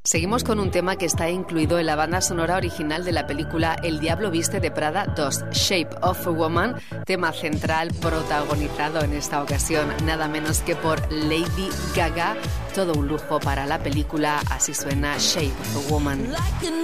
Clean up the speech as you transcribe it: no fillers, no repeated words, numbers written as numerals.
Seguimos con un tema que está incluido en la banda sonora original de la película El Diablo Viste de Prada 2, Shape of a Woman, tema central protagonizado en esta ocasión nada menos que por Lady Gaga. Todo un lujo para la película, así suena Shape of a Woman.